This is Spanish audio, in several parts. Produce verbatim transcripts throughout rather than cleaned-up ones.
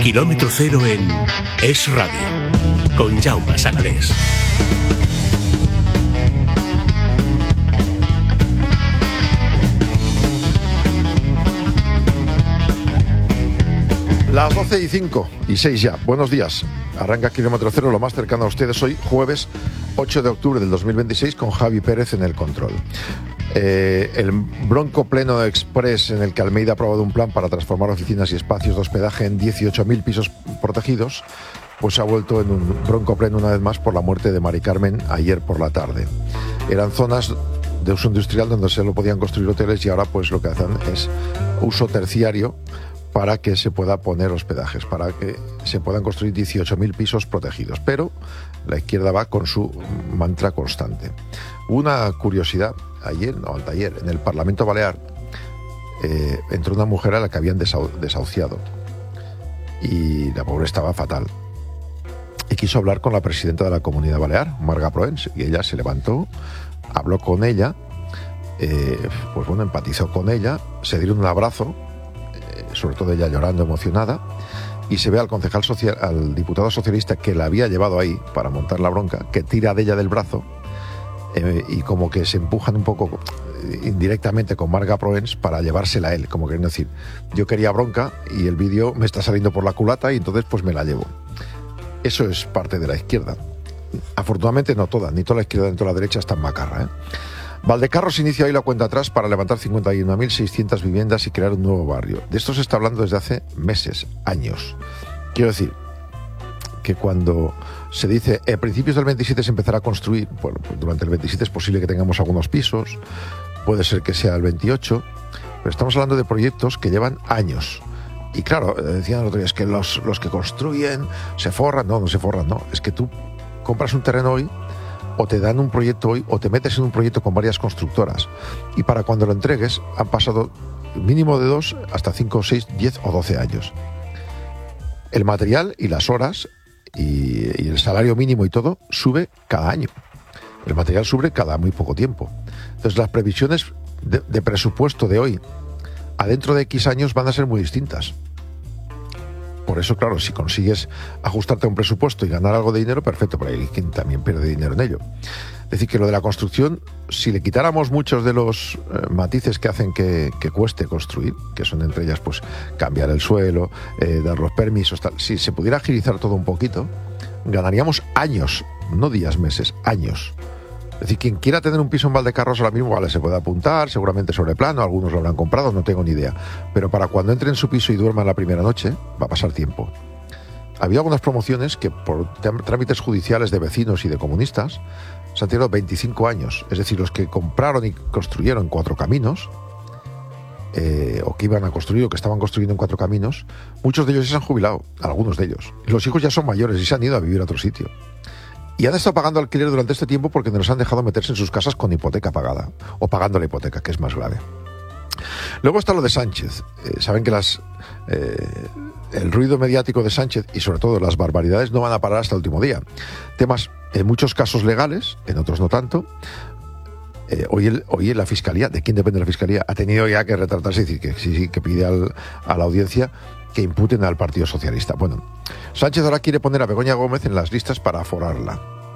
Kilómetro cero en Es Radio, con Jaume Sagalés. Las doce y cinco y seis ya. Buenos días. Arranca Kilómetro Cero, lo más cercano a ustedes hoy, jueves ocho de octubre del dos mil veintiséis, con Javi Pérez en el control. Eh, el bronco pleno express en el que Almeida ha aprobado un plan para transformar oficinas y espacios de hospedaje en dieciocho mil pisos protegidos, pues se ha vuelto en un bronco pleno una vez más por la muerte de Mari Carmen ayer por la tarde. Eran zonas de uso industrial donde se lo podían construir hoteles y ahora pues lo que hacen es uso terciario para que se pueda poner hospedajes, para que se puedan construir dieciocho mil pisos protegidos. Pero la izquierda va con su mantra constante. Una curiosidad, ayer, no, anteayer, en el Parlamento Balear, eh, entró una mujer a la que habían desau- desahuciado. Y la pobre estaba fatal. Y quiso hablar con la presidenta de la Comunidad Balear, Marga Proens, y ella se levantó, habló con ella, eh, pues bueno, empatizó con ella, se dieron un abrazo, sobre todo ella llorando, emocionada, y se ve al concejal social, al diputado socialista que la había llevado ahí para montar la bronca, que tira de ella del brazo eh, y como que se empujan un poco eh, indirectamente con Marga Proens para llevársela a él, como queriendo decir, yo quería bronca y el vídeo me está saliendo por la culata y entonces pues me la llevo. Eso es parte de la izquierda. Afortunadamente no toda, ni toda la izquierda ni toda la derecha está en macarra, ¿eh? Valdecarros inicia hoy la cuenta atrás para levantar cincuenta y una mil seiscientas viviendas y crear un nuevo barrio. De esto se está hablando desde hace meses, años. Quiero decir que cuando se dice a principios del veintisiete se empezará a construir, bueno, pues durante el veintisiete es posible que tengamos algunos pisos, puede ser que sea el veintiocho, pero estamos hablando de proyectos que llevan años. Y claro, decían el otro día, es que los, los que construyen se forran. No, no se forran, no. Es que tú compras un terreno hoy, o te dan un proyecto hoy, o te metes en un proyecto con varias constructoras. Y para cuando lo entregues, han pasado mínimo de dos hasta cinco, seis, diez o doce años. El material y las horas y, y el salario mínimo y todo sube cada año. El material sube cada muy poco tiempo. Entonces las previsiones de, de presupuesto de hoy a dentro de X años van a ser muy distintas. Por eso, claro, si consigues ajustarte a un presupuesto y ganar algo de dinero, perfecto, pero hay quien también pierde dinero en ello. Es decir, que lo de la construcción, si le quitáramos muchos de los eh, matices que hacen que, que cueste construir, que son entre ellas pues cambiar el suelo, eh, dar los permisos, tal, si se pudiera agilizar todo un poquito, ganaríamos años, no días, meses, años. Es decir, quien quiera tener un piso en Valdecarros ahora mismo, vale, se puede apuntar, seguramente sobre plano, algunos lo habrán comprado, no tengo ni idea. Pero para cuando entre en su piso y duerma la primera noche, va a pasar tiempo. Había algunas promociones que por trámites judiciales de vecinos y de comunistas se han tirado veinticinco años. Es decir, los que compraron y construyeron Cuatro Caminos, eh, o que iban a construir o que estaban construyendo en Cuatro Caminos, muchos de ellos ya se han jubilado, algunos de ellos. Los hijos ya son mayores y se han ido a vivir a otro sitio. Y han estado pagando alquiler durante este tiempo porque nos han dejado meterse en sus casas con hipoteca pagada, o pagando la hipoteca, que es más grave. Luego está lo de Sánchez. Eh, saben que las eh, el ruido mediático de Sánchez y sobre todo las barbaridades no van a parar hasta el último día. Temas, en muchos casos legales, en otros no tanto. Eh, hoy, el, hoy la Fiscalía, ¿de quién depende la Fiscalía? Ha tenido ya que retratarse y decir que sí, sí, que pide al, a la audiencia que imputen al Partido Socialista. Bueno, Sánchez ahora quiere poner a Begoña Gómez en las listas para aforarla.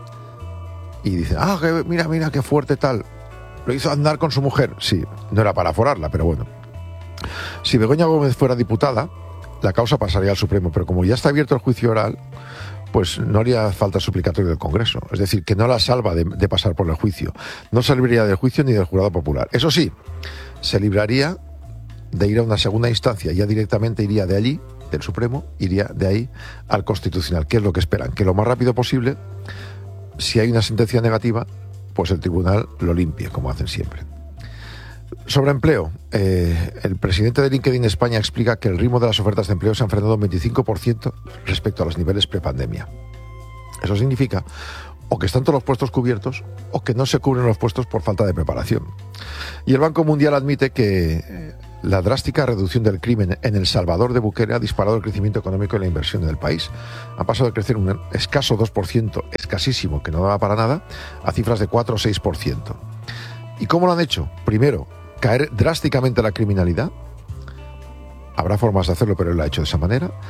Y dicen, ah, que, mira, mira, qué fuerte tal. Lo hizo andar con su mujer. Sí, no era para aforarla, pero bueno. Si Begoña Gómez fuera diputada, la causa pasaría al Supremo, pero como ya está abierto el juicio oral, pues no haría falta suplicatorio del Congreso. Es decir, que no la salva de, de pasar por el juicio. No saldría del juicio ni del jurado popular. Eso sí, se libraría de ir a una segunda instancia, ya directamente iría de allí, del Supremo, iría de ahí al Constitucional. ¿Qué es lo que esperan? Que lo más rápido posible, si hay una sentencia negativa, pues el tribunal lo limpie, como hacen siempre. Sobre empleo, eh, el presidente de LinkedIn España explica que el ritmo de las ofertas de empleo se ha frenado un veinticinco por ciento respecto a los niveles prepandemia. Eso significa o que están todos los puestos cubiertos o que no se cubren los puestos por falta de preparación. Y el Banco Mundial admite que la drástica reducción del crimen en El Salvador de Bukele ha disparado el crecimiento económico y la inversión en el país. Ha pasado de crecer un escaso dos por ciento, escasísimo, que no daba para nada, a cifras de cuatro o seis por ciento. ¿Y cómo lo han hecho? Primero, caer drásticamente la criminalidad. Habrá formas de hacerlo, pero él lo ha hecho de esa manera.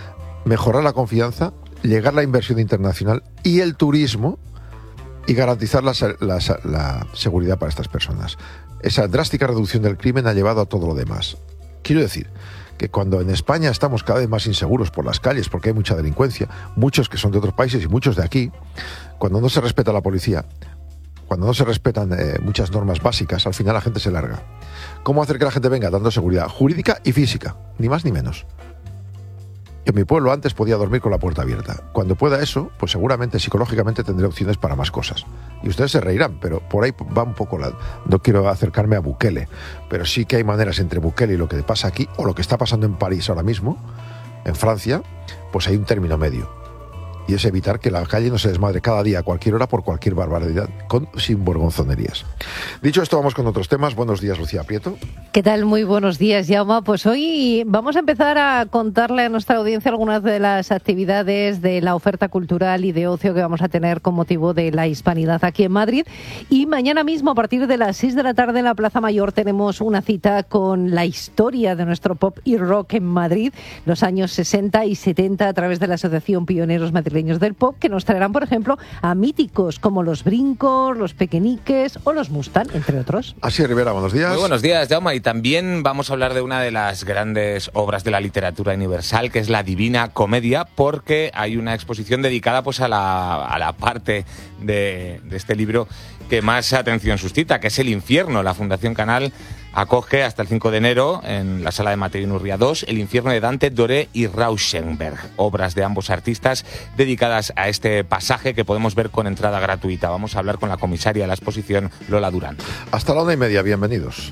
mejorar la confianza, llegar la inversión internacional y el turismo y garantizar la, la, la seguridad para estas personas. Esa drástica reducción del crimen ha llevado a todo lo demás. Quiero decir que cuando en España estamos cada vez más inseguros por las calles porque hay mucha delincuencia, muchos que son de otros países y muchos de aquí, cuando no se respeta la policía, cuando no se respetan eh, muchas normas básicas, al final la gente se larga. ¿Cómo hacer que la gente venga? Dando seguridad jurídica y física, ni más ni menos. En mi pueblo antes podía dormir con la puerta abierta. Cuando pueda eso, pues seguramente psicológicamente tendré opciones para más cosas. Y ustedes se reirán, pero por ahí va un poco la... No quiero acercarme a Bukele, pero sí que hay maneras entre Bukele y lo que pasa aquí, o lo que está pasando en París ahora mismo, en Francia, pues hay un término medio. Y es evitar que la calle no se desmadre cada día, a cualquier hora, por cualquier barbaridad, con sinvergonzonerías. Dicho esto, vamos con otros temas. Buenos días, Lucía Prieto. ¿Qué tal? Muy buenos días, Jaume. Pues hoy vamos a empezar a contarle a nuestra audiencia algunas de las actividades de la oferta cultural y de ocio que vamos a tener con motivo de la Hispanidad aquí en Madrid. Y mañana mismo, a partir de las seis de la tarde, en la Plaza Mayor, tenemos una cita con la historia de nuestro pop y rock en Madrid, los años sesenta y setenta, a través de la Asociación Pioneros Madrileños del Pop, que nos traerán, por ejemplo, a míticos como los Brincos, los Pequeñiques o los Mustang, entre otros. Así, Rivera, buenos días. Muy buenos días, Jaume. Y también vamos a hablar de una de las grandes obras de la literatura universal, que es la Divina Comedia, porque hay una exposición dedicada pues a la, a la parte de, de este libro que más atención suscita, que es el infierno. La Fundación Canal acoge hasta el cinco de enero en la sala de Materia Nurria dos El infierno de Dante, Doré y Rauschenberg, obras de ambos artistas dedicadas a este pasaje que podemos ver con entrada gratuita. Vamos a hablar con la comisaria de la exposición, Lola Durán. Hasta la una y media, bienvenidos.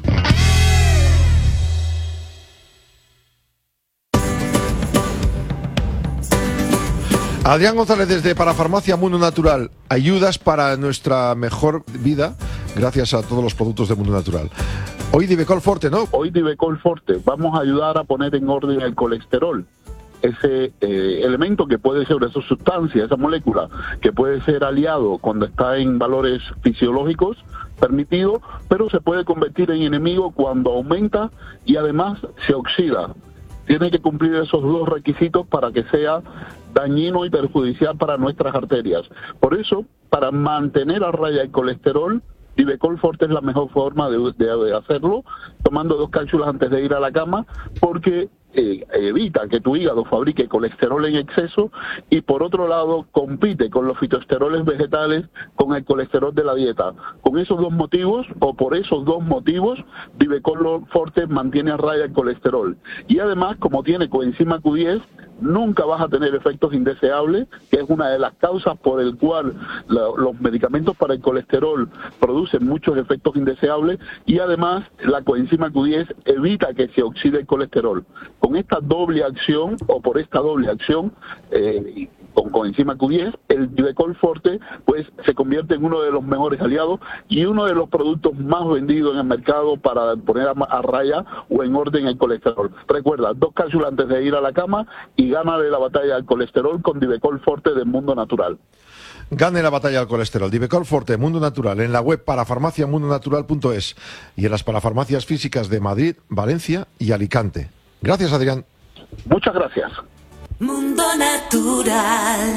Adrián González desde Parafarmacia Mundo Natural. Ayudas para nuestra mejor vida gracias a todos los productos de Mundo Natural. Hoy Divecol Forte, ¿no? Hoy Divecol Forte. Vamos a ayudar a poner en orden el colesterol. Ese eh, elemento que puede ser, esa sustancia, esa molécula, que puede ser aliado cuando está en valores fisiológicos permitidos, pero se puede convertir en enemigo cuando aumenta y además se oxida. Tiene que cumplir esos dos requisitos para que sea dañino y perjudicial para nuestras arterias. Por eso, para mantener a raya el colesterol, Divecol Forte es la mejor forma de, de, de hacerlo, tomando dos cápsulas antes de ir a la cama, porque eh, evita que tu hígado fabrique colesterol en exceso y, por otro lado, compite con los fitoesteroles vegetales con el colesterol de la dieta. Con esos dos motivos, o por esos dos motivos, Divecol Forte mantiene a raya el colesterol. Y además, como tiene coenzima Q diez, nunca vas a tener efectos indeseables, que es una de las causas por el cual la, los medicamentos para el colesterol producen muchos efectos indeseables, y además la coenzima Q diez evita que se oxide el colesterol. Con esta doble acción, o por esta doble acción, eh, con coenzima Q diez, el Divecol Forte pues se convierte en uno de los mejores aliados y uno de los productos más vendidos en el mercado para poner a, a raya o en orden el colesterol. Recuerda, dos cápsulas antes de ir a la cama y gánale la batalla al colesterol con Divecol Forte de Mundo Natural. Gane la batalla al colesterol. Divecol Forte, Mundo Natural, en la web parafarmacia mundo natural punto es y en las parafarmacias físicas de Madrid, Valencia y Alicante. Gracias, Adrián. Muchas gracias. Mundo Natural.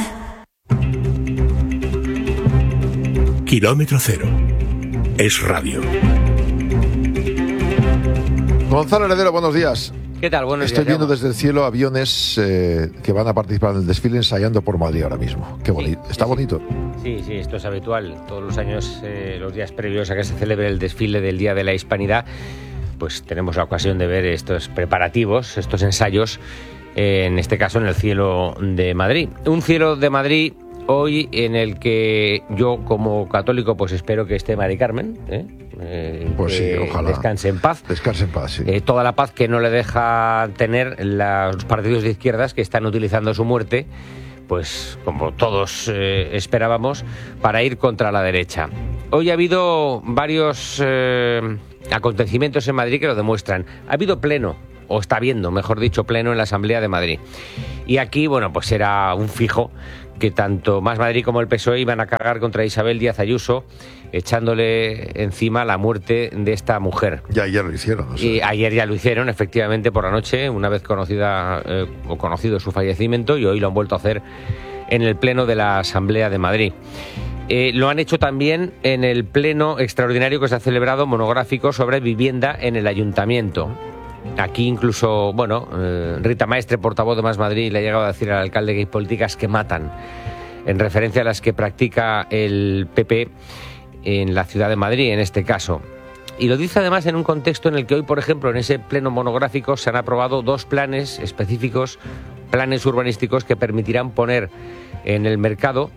Kilómetro cero. Es radio. Gonzalo Heredero, buenos días. ¿Qué tal? Buenos Estoy días, viendo Jaume. desde el cielo aviones eh, que van a participar en el desfile ensayando por Madrid ahora mismo. Qué bonito. Sí, Está sí, bonito. Sí, sí, esto es habitual. Todos los años, eh, los días previos a que se celebre el desfile del Día de la Hispanidad, pues tenemos la ocasión de ver estos preparativos, estos ensayos, eh, en este caso en el cielo de Madrid. Un cielo de Madrid hoy en el que yo, como católico, pues espero que esté Mari Carmen, ¿eh? Eh, Pues sí, que ojalá. descanse en paz. Descanse en paz, sí. Eh, toda la paz que no le deja tener los partidos de izquierdas que están utilizando su muerte, pues como todos eh, esperábamos, para ir contra la derecha. Hoy ha habido varios eh, acontecimientos en Madrid que lo demuestran. Ha habido pleno, o está habiendo, mejor dicho, pleno en la Asamblea de Madrid. Y aquí, bueno, pues era un fijo que tanto Más Madrid como el P S O E iban a cargar contra Isabel Díaz Ayuso echándole encima la muerte de esta mujer. Y ayer lo hicieron. No sé. Y ayer ya lo hicieron, efectivamente, por la noche, una vez conocida eh, o conocido su fallecimiento, y hoy lo han vuelto a hacer en el Pleno de la Asamblea de Madrid. Eh, lo han hecho también en el Pleno extraordinario que se ha celebrado monográfico sobre vivienda en el Ayuntamiento. Aquí incluso, bueno, eh, Rita Maestre, portavoz de Más Madrid, le ha llegado a decir al alcalde que hay políticas que matan, en referencia a las que practica el P P en la ciudad de Madrid, en este caso. Y lo dice además en un contexto en el que hoy, por ejemplo, en ese pleno monográfico se han aprobado dos planes específicos, planes urbanísticos que permitirán poner en el mercado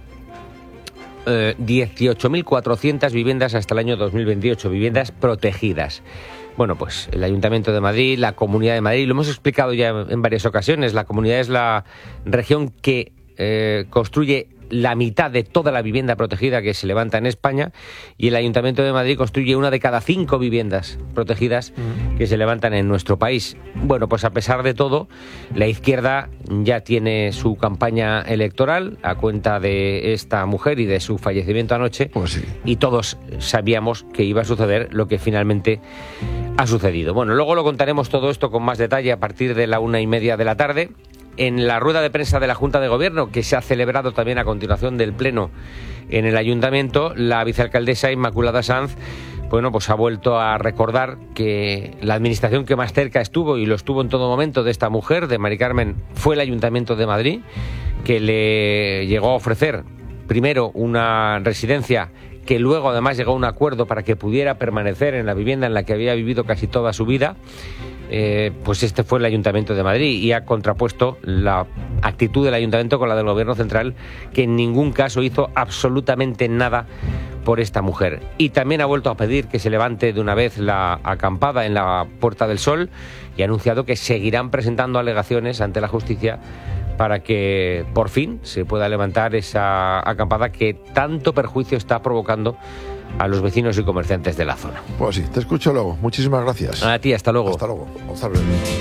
eh, dieciocho mil cuatrocientas viviendas hasta el año dos mil veintiocho, viviendas protegidas. Bueno, pues el Ayuntamiento de Madrid, la Comunidad de Madrid, lo hemos explicado ya en varias ocasiones, la Comunidad es la región que eh, construye la mitad de toda la vivienda protegida que se levanta en España, y el Ayuntamiento de Madrid construye una de cada cinco viviendas protegidas que se levantan en nuestro país. Bueno, pues a pesar de todo, la izquierda ya tiene su campaña electoral a cuenta de esta mujer y de su fallecimiento anoche, Pues sí. y todos sabíamos que iba a suceder lo que finalmente ha sucedido. Bueno, luego lo contaremos todo esto con más detalle a partir de la una y media de la tarde. En la rueda de prensa de la Junta de Gobierno, que se ha celebrado también a continuación del Pleno en el Ayuntamiento, la vicealcaldesa Inmaculada Sanz, bueno, pues ha vuelto a recordar que la administración que más cerca estuvo, y lo estuvo en todo momento, de esta mujer, de Mari Carmen, fue el Ayuntamiento de Madrid, que le llegó a ofrecer primero una residencia, que luego además llegó a un acuerdo para que pudiera permanecer en la vivienda en la que había vivido casi toda su vida. Eh, pues este fue el Ayuntamiento de Madrid, y ha contrapuesto la actitud del Ayuntamiento con la del Gobierno Central, que en ningún caso hizo absolutamente nada por esta mujer. Y también ha vuelto a pedir que se levante de una vez la acampada en la Puerta del Sol, y ha anunciado que seguirán presentando alegaciones ante la justicia para que por fin se pueda levantar esa acampada que tanto perjuicio está provocando a los vecinos y comerciantes de la zona. Pues sí, te escucho luego. Muchísimas gracias. A ti, hasta luego. Hasta luego, Gonzalo.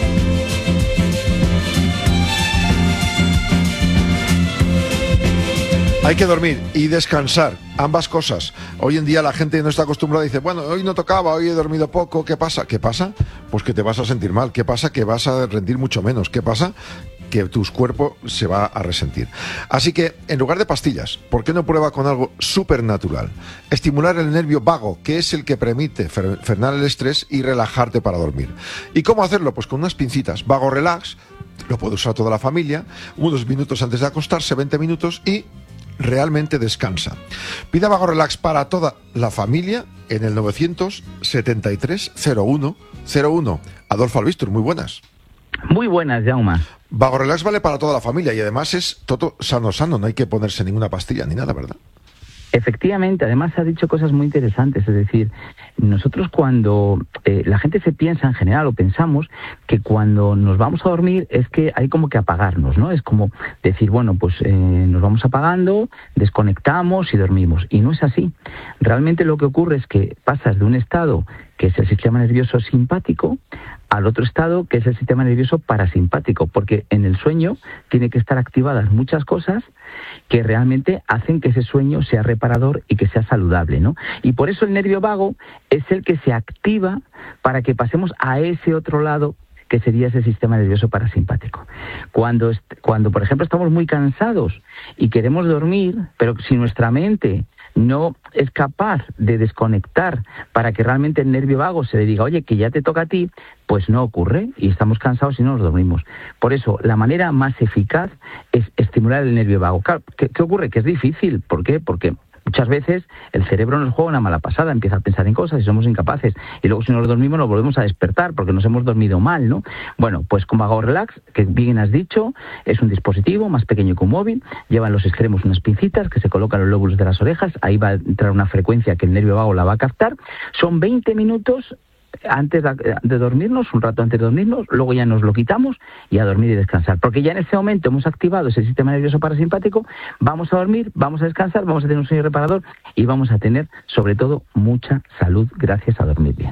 Hay que dormir y descansar, ambas cosas. Hoy en día la gente no está acostumbrada y dice, bueno, hoy no tocaba, hoy he dormido poco, ¿qué pasa? ¿Qué pasa? Pues que te vas a sentir mal. ¿Qué pasa? Que vas a rendir mucho menos. ¿Qué pasa? Que tu cuerpo se va a resentir. Así que, en lugar de pastillas, ¿por qué no prueba con algo súper natural? Estimular el nervio vago, que es el que permite frenar el estrés y relajarte para dormir. ¿Y cómo hacerlo? Pues con unas pincitas. Vago Relax, lo puede usar toda la familia, unos minutos antes de acostarse, veinte minutos, y realmente descansa. Pida Vago Relax para toda la familia en el novecientos setenta y tres cero uno cero uno. Adolfo Albistur, muy buenas. Muy buenas, Jaume. Vago Relax vale para toda la familia y además es todo sano, sano, no hay que ponerse ninguna pastilla ni nada, ¿verdad? Efectivamente, además ha dicho cosas muy interesantes, es decir, nosotros cuando eh, la gente se piensa en general o pensamos que cuando nos vamos a dormir es que hay como que apagarnos, ¿no? Es como decir, bueno, pues eh, nos vamos apagando, desconectamos y dormimos, y no es así. Realmente lo que ocurre es que pasas de un estado que es el sistema nervioso simpático al otro estado que es el sistema nervioso parasimpático, porque en el sueño tiene que estar activadas muchas cosas que realmente hacen que ese sueño sea reparador y que sea saludable, ¿no? Y por eso el nervio vago es el que se activa para que pasemos a ese otro lado que sería ese sistema nervioso parasimpático. Cuando, cuando, por ejemplo, estamos muy cansados y queremos dormir, pero si nuestra mente no es capaz de desconectar para que realmente el nervio vago se le diga, oye, que ya te toca a ti, pues no ocurre y estamos cansados y no nos dormimos. Por eso, la manera más eficaz es estimular el nervio vago. Claro, ¿qué, qué ocurre? Que es difícil. ¿Por qué? Porque muchas veces el cerebro nos juega una mala pasada, empieza a pensar en cosas y somos incapaces. Y luego si nos dormimos nos volvemos a despertar porque nos hemos dormido mal, ¿no? Bueno, pues con Vago Relax, que bien has dicho, es un dispositivo más pequeño que un móvil, lleva en los extremos unas pincitas que se colocan en los lóbulos de las orejas, ahí va a entrar una frecuencia que el nervio vago la va a captar. Son veinte minutos antes de dormirnos, un rato antes de dormirnos, luego ya nos lo quitamos y a dormir y descansar, porque ya en ese momento hemos activado ese sistema nervioso parasimpático, vamos a dormir, vamos a descansar, vamos a tener un sueño reparador y vamos a tener, sobre todo, mucha salud gracias a dormir bien.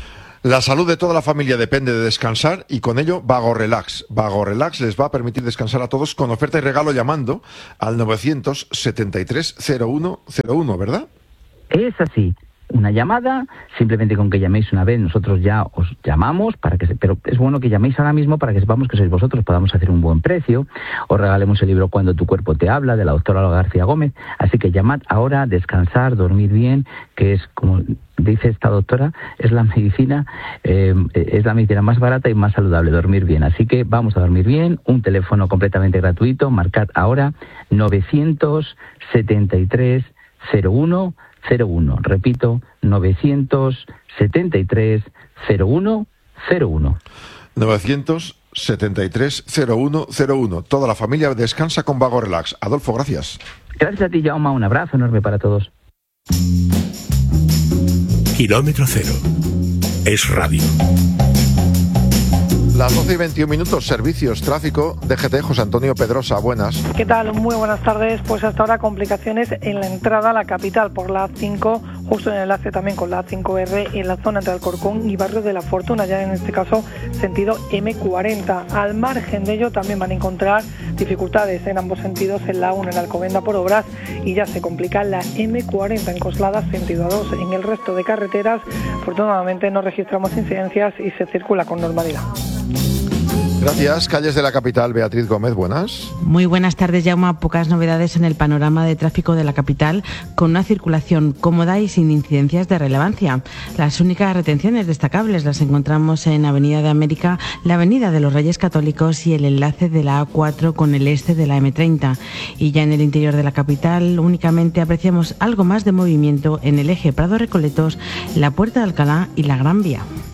La salud de toda la familia depende de descansar y con ello Vago Relax. Vago Relax les va a permitir descansar a todos con oferta y regalo llamando al novecientos setenta y tres cero uno cero uno, ¿verdad? Es así. Una llamada, simplemente con que llaméis una vez, nosotros ya os llamamos, para que se, pero es bueno que llaméis ahora mismo para que sepamos que sois vosotros, podamos hacer un buen precio, os regalemos el libro Cuando tu cuerpo te habla, de la doctora Olga García Gómez, así que llamad ahora, descansar, dormir bien, que es, como dice esta doctora, es la medicina, eh, es la medicina más barata y más saludable, dormir bien, así que vamos a dormir bien, un teléfono completamente gratuito, marcad ahora novecientos setenta y tres cero uno cero uno, repito, novecientos setenta y tres cero uno cero uno. novecientos setenta y tres cero uno cero uno. Toda la familia descansa con Vago Relax. Adolfo, gracias. Gracias a ti, Jaume, un abrazo enorme para todos. Kilómetro cero. Es radio. Las doce y veintiún minutos, servicios, tráfico, D G T, José Antonio Pedrosa, buenas. ¿Qué tal? Muy buenas tardes. Pues hasta ahora complicaciones en la entrada a la capital por la A cinco, justo en el enlace también con la A cinco erre en la zona entre Alcorcón y Barrio de la Fortuna, ya en este caso sentido eme cuarenta. Al margen de ello también van a encontrar dificultades en ambos sentidos en la A uno en Alcobendas por obras y ya se complica la eme cuarenta en Coslada sentido A dos. En el resto de carreteras, afortunadamente no registramos incidencias y se circula con normalidad. Gracias. Calles de la capital, Beatriz Gómez, buenas. Muy buenas tardes, Jaume. Pocas novedades en el panorama de tráfico de la capital, con una circulación cómoda y sin incidencias de relevancia. Las únicas retenciones destacables las encontramos en Avenida de América, la Avenida de los Reyes Católicos y el enlace de la A cuatro con el este de la eme treinta. Y ya en el interior de la capital únicamente apreciamos algo más de movimiento en el eje Prado-Recoletos, la Puerta de Alcalá y la Gran Vía.